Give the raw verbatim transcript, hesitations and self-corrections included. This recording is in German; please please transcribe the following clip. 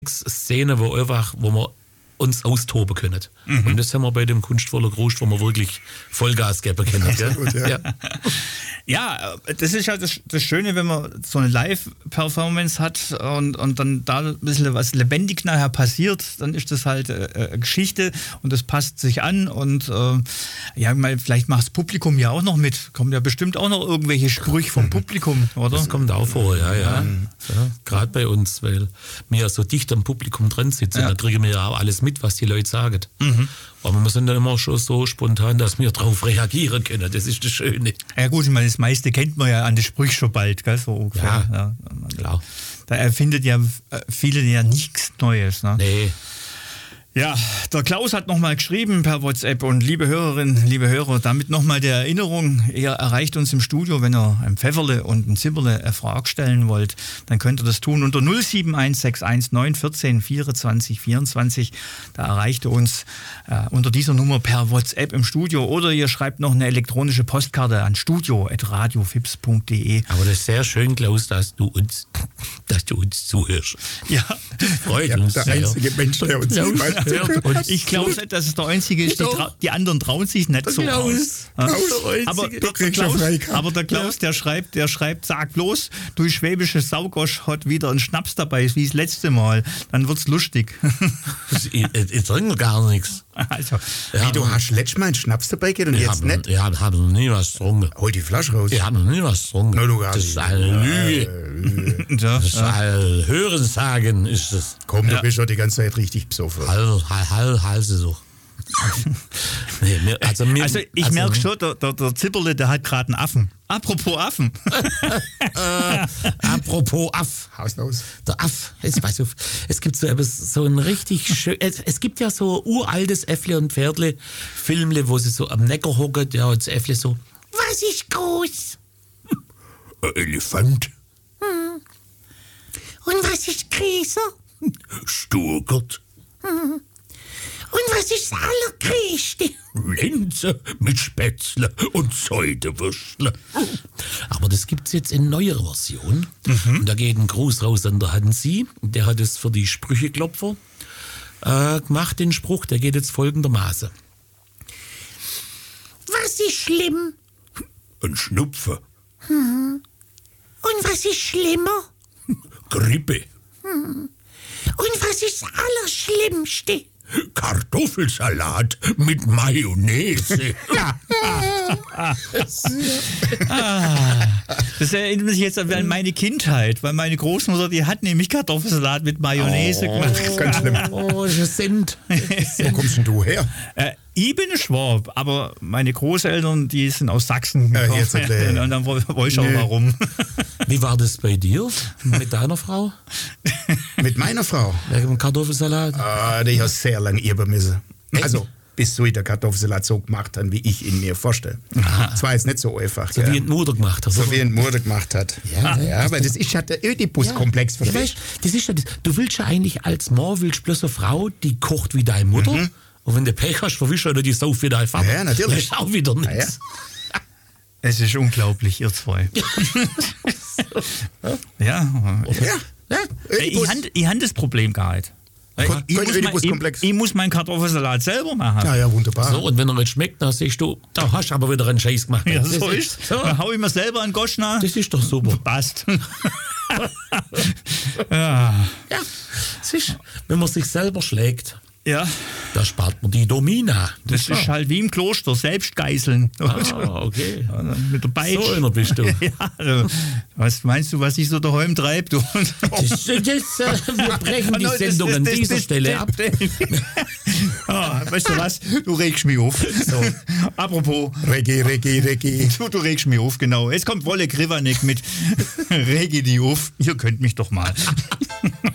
Szene, wo einfach, wo wir uns austoben können. Mhm. Und das haben wir bei dem Kunstvoller Grusch, wo wir wirklich Vollgas geben können. Ja, gut, ja. Ja. Ja, das ist halt das, das Schöne, wenn man so eine Live-Performance hat und, und dann da ein bisschen was lebendig nachher passiert, dann ist das halt äh, eine Geschichte und das passt sich an und äh, ja, mal, vielleicht macht das Publikum ja auch noch mit. Kommen ja bestimmt auch noch irgendwelche Sprüche vom Publikum, oder? Das kommt auch vor, ja, ja. ja. ja Gerade bei uns, weil wir ja so dicht am Publikum drin sitzen, ja. Da kriegen wir ja auch alles mit, was die Leute sagen. Mhm. Aber wir sind dann immer schon so spontan, dass wir darauf reagieren können. Das ist das Schöne. Ja gut, ich meine, das meiste kennt man ja an den Sprüchen schon bald, gell? So ungefähr. Ja, ja, klar. Da erfindet ja viele ja nichts Neues. Ne? Nee. Ja, der Klaus hat nochmal geschrieben per WhatsApp und liebe Hörerinnen, liebe Hörer, damit nochmal der Erinnerung, ihr erreicht uns im Studio, wenn ihr ein Pfefferle und ein Zipperle eine Frage stellen wollt, dann könnt ihr das tun unter null sieben eins sechs eins neun eins vier vierundzwanzig vierundzwanzig. Da erreicht ihr uns äh, unter dieser Nummer per WhatsApp im Studio oder ihr schreibt noch eine elektronische Postkarte an studio at radiofips punkt de. Aber das ist sehr schön, Klaus, dass du uns, dass du uns zuhörst. Ja, freut ja, uns der sehr. einzige Mensch, der uns zuhört. Und ich glaube nicht, dass es der Einzige ist, die, trau- die anderen trauen sich nicht so aus. Klaus, aber, der Klaus, aber der Klaus, der schreibt, der schreibt, sag bloß, du schwäbische Saugosch hat wieder einen Schnaps dabei, wie das letzte Mal. Dann wird's lustig. Ich, ich, ich trinke gar nichts. Also, ja, wie, du hast letztes Mal einen Schnaps dabei gehabt und ich jetzt hab, nicht? Ich habe hab noch nie was getrunken. Hol die Flasche raus. Ich habe noch nie was getrunken. No, du gar das nicht. ist eine Lüge. Ja, das ist ja. ein Hörensagen ist das. Komm, du Ja. bist schon die ganze Zeit richtig besoffen. Hal, hal, hal, Halse so. nee, mir, also, mir, also ich also, merke schon, der, der, der Zipperle, der hat gerade einen Affen. Apropos Affen. äh, apropos Aff. Hauslos. Der Aff, jetzt pass auf. Es gibt so etwas, so ein richtig schön, es, es gibt ja so uraltes Äffle und Pferdle Filmle, wo sie so am Neckar hocken, ja, und das Äffle so, was ist groß? Ein Elefant. Hm. Und was ist größer? Sturgert. Hm. Und was ist das Allergrößte? Linse mit Spätzle und Säudewürstle. Aber das gibt es jetzt in neuer Version. Mhm. Und da geht ein Gruß raus an der Hansi. Der hat es für die Sprücheklopfer äh, gemacht, den Spruch. Der geht jetzt folgendermaßen. Was ist schlimm? Ein Schnupfen. Hm. Und was ist schlimmer? Grippe. Hm. Und was ist das Allerschlimmste? Kartoffelsalat mit Mayonnaise. Das erinnert mich jetzt an meine Kindheit, weil meine Großmutter, die hat nämlich Kartoffelsalat mit Mayonnaise oh, gemacht. Ganz schlimm. Oh, das sind. Wo kommst denn du her? Äh, ich bin ein Schwab, aber meine Großeltern, die sind aus Sachsen Ja, gekommen. jetzt erklär. Und dann weiß ich auch warum. Wie war das bei dir mit deiner Frau? Mit meiner Frau? Wegen dem Kartoffelsalat? Ah, die hat sehr lange üben müssen. Also, bis so der Kartoffelsalat so gemacht hat, wie ich ihn mir vorstelle. Das war jetzt nicht so einfach. So gell? wie die Mutter gemacht hat. So oder? wie ein Mutter gemacht hat. Ja, ja, ja. aber das ist ja der Ödipus-Komplex. Ja, verstehst weißt, das ist ja das. Du willst ja eigentlich als Mann willst bloß eine Frau, die kocht wie deine Mutter. Mhm. Und wenn du Pech hast, verwischst du die Sau wie dein Vater. Ja, natürlich. Das ist auch wieder nichts. Ja, ja. Es ist unglaublich, ihr zwei. ja. Ja, ja. Ich habe ich hab das Problem gar nicht. Ich, Kein ich, muss mein, Ödipus-Komplex. ich, ich muss meinen Kartoffelsalat selber machen. Ja, ja, wunderbar. So, und wenn er nicht schmeckt, dann siehst du, da hast du aber wieder einen Scheiß gemacht. Ja, das so ist, ist so. Dann hau ich mir selber einen Gosch nach. Das ist doch super. Passt. ja. Ja, das ist, wenn man sich selber schlägt, ja. da spart man die Domina. Das ist halt wie im Kloster, selbst geißeln. Ah, okay. Mit der Peitsch. So einer bist du. ja, also, was meinst du, was ich so daheim treibe? Du? Das, das, äh, wir brechen die Das- Sendung das- an das- dieser das- Stelle ab. ah, weißt du was? Du regst mich auf. So. Apropos, Reggae, Reggae, Reggae. du, du regst mich auf, genau. Jetzt kommt Wolle Krivanek mit Regi die auf. Ihr könnt mich doch mal.